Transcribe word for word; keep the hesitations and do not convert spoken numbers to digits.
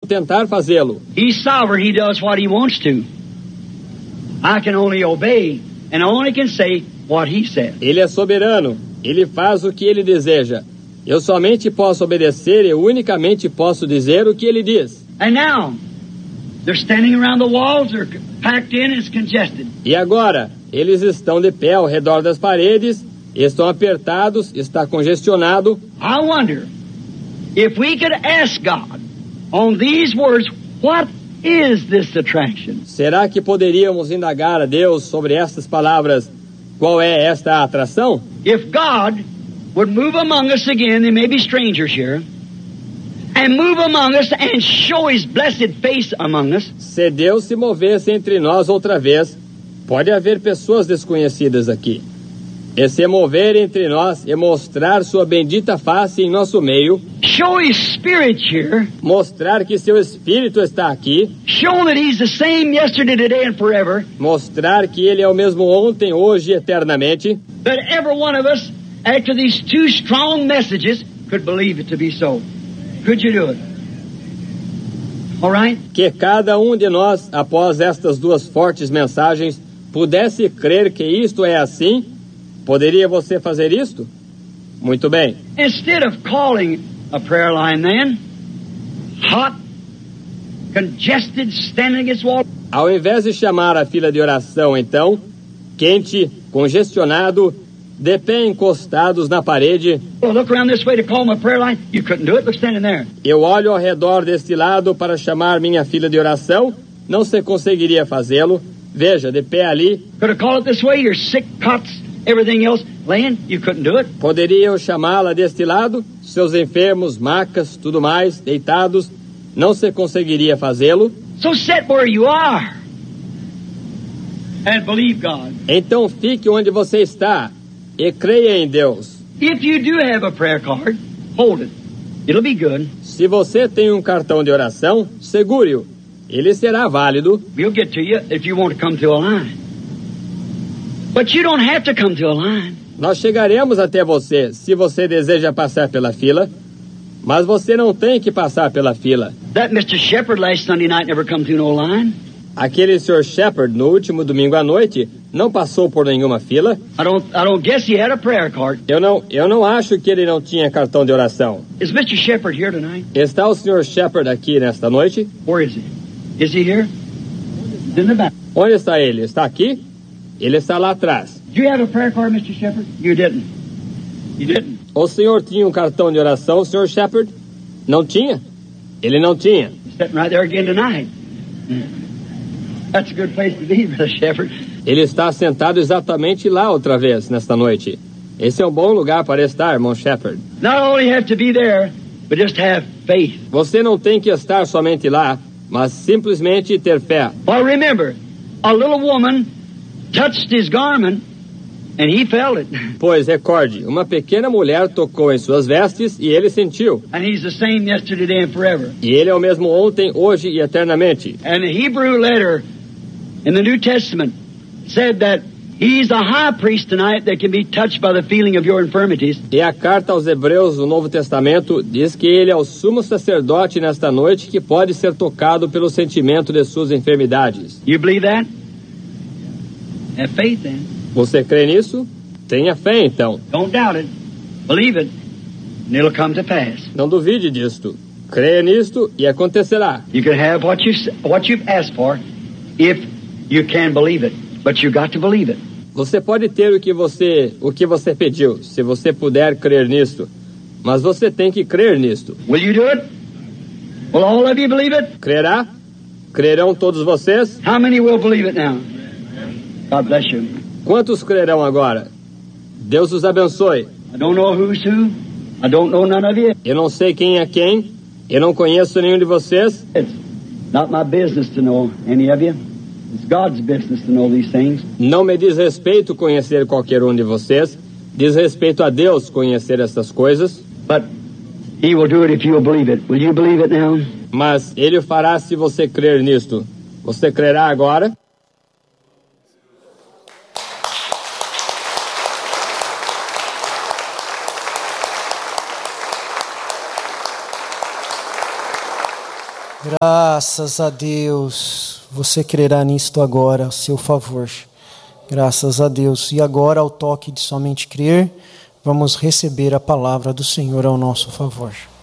tentar fazê-lo. He's sovereign. He does what he wants to. I can only obey, and I only can say what he says. Ele é soberano. Ele faz o que ele deseja. Eu somente posso obedecer e unicamente posso dizer o que ele diz. And now, they're standing around the walls. They're packed in. It's congested. E agora, eles estão de pé ao redor das paredes, estão apertados, está congestionado. I wonder if we could ask God on these words, what is this attraction? Será que poderíamos indagar a Deus sobre estas palavras? Qual é esta atração? If God would move among us again, there may be strangers here, and move among us and show His blessed face among us. Se Deus se movesse entre nós outra vez, pode haver pessoas desconhecidas aqui. E se mover entre nós e mostrar sua bendita face em nosso meio, show His Spirit here, mostrar que seu Espírito está aqui, show that He's the same yesterday, today and forever, mostrar que Ele é o mesmo ontem, hoje e eternamente, that every one of us, after these two strong messages, could believe it to be so. Could you do it? All right? Que cada um de nós, após estas duas fortes mensagens, pudesse crer que isto é assim. Poderia você fazer isto? Muito bem. Instead of calling a prayer line then, hot, congested, standing against wall. Ao invés de chamar a fila de oração, então, quente, congestionado, de pé encostados na parede. Well, look around this way to call my prayer line. You couldn't do it. Look standing there. Eu olho ao redor deste lado para chamar minha fila de oração. Não se conseguiria fazê-lo. Veja, de pé ali. Could I call it this way? Your sick cots, everything else laying. You couldn't do it. Poderia eu chamá-la deste lado? Seus enfermos, macas, tudo mais, deitados. Não se conseguiria fazê-lo. So sit where you are and believe God. Então fique onde você está e creia em Deus. If you do have a prayer card, hold it. It'll be good. Se você tem um cartão de oração, segure-o. Ele será válido. We'll get to you if you want to come to a line. But you don't have to come to a line. Nós chegaremos até você se você deseja passar pela fila, mas você não tem que passar pela fila. That Mister Shepherd last Sunday night never come to no line. Aquele senhor Shepherd no último domingo à noite não passou por nenhuma fila. I don't I don't guess he had a prayer card. Eu não, eu não acho que ele não tinha cartão de oração. Is Mister Shepherd here tonight? Está o senhor Shepherd aqui nesta noite? Where is he? Is he here? He's in the back. Onde está ele? Está aqui? Ele está lá atrás. Do you have a prayer card, Mister Shepherd? You didn't. You didn't. O senhor tinha um cartão de oração, senhor Shepherd? Não tinha? Ele não tinha. He's sitting right there again tonight. That's a good place to be, Brother Shepherd. Ele está sentado exatamente lá outra vez, nesta noite. Esse é um bom lugar para estar, irmão Shepherd. Not only have to be there, but just have faith. Você não tem que estar somente lá, mas simplesmente ter fé. Well, remember, a little woman touched his garment, and he felt it. Pois, recorde, uma pequena mulher tocou em suas vestes e ele sentiu. And he's the same yesterday, today, and forever. E ele é o mesmo ontem, hoje e eternamente. And the Hebrew letter in the New Testament said that he's a high priest tonight that can be touched by the feeling of your infirmities. E a carta aos Hebreus do Novo Testamento diz que ele é o sumo sacerdote nesta noite que pode ser tocado pelo sentimento de suas enfermidades. You believe that? Have faith then. Você crê nisso? Tenha fé então. Don't doubt it. Believe it, and it'll come to pass. Não duvide disto. Creia nisto e acontecerá. You can have what you what you've asked for if you can believe it, but you got to believe it. Você pode ter o que você o que você pediu, se você puder crer nisto. Mas você tem que crer nisto. Will you do it? Will all of you believe it? Crerá? Crerão todos vocês? How many will believe it now? God bless you. Quantos crerão agora? Deus os abençoe. I don't know who's who. I don't know none of you. Eu não sei quem é quem. Eu não conheço nenhum de vocês. It's not my business to know any of you. It's God's business to know these things. Não me diz respeito conhecer qualquer um de vocês. Diz respeito a Deus conhecer essas coisas. But He will do it if you will believe it. Will you believe it now? Mas Ele o fará se você crer nisto. Você crerá agora? Graças a Deus. Você crerá nisto agora, a seu favor. Graças a Deus. E agora, ao toque de somente crer, vamos receber a palavra do Senhor ao nosso favor.